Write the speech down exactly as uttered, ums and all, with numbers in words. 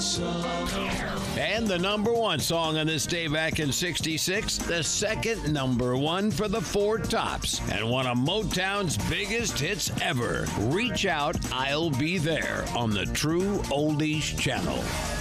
And the number one song on this day back in sixty-six, the second number one for the Four Tops, and one of Motown's biggest hits ever. Reach Out, I'll Be There on the True Oldies Channel.